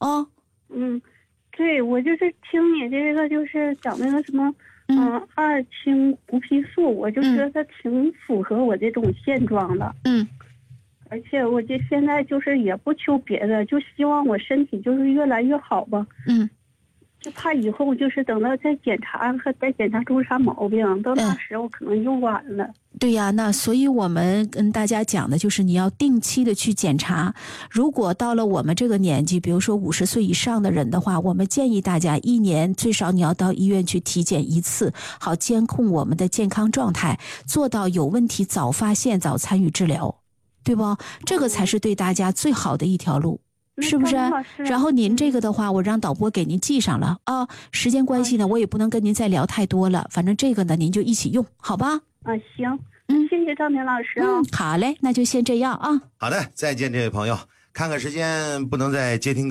啊。 对，我就是听你这个就是讲那个什么，二氢胡皮素，我就觉得它挺符合我这种现状的。而且我这现在就是也不求别的，就希望我身体就是越来越好吧。就怕以后就是等到再检查出啥毛病，到那时候可能用晚了。 对呀，那所以我们跟大家讲的就是你要定期的去检查。如果到了我们这个年纪，比如说50岁以上的人的话，我们建议大家1年最少你要到医院去体检1次，好监控我们的健康状态，做到有问题早发现、早参与治疗，对不？这个才是对大家最好的一条路。是不是？然后您这个的话，我让导播给您记上了啊。时间关系呢，我也不能跟您再聊太多了。反正这个呢，您就一起用，好吧？ 行，谢谢张明老师啊。 好嘞，那就先这样啊。 好的，再见，这位朋友。看看时间，不能再接听。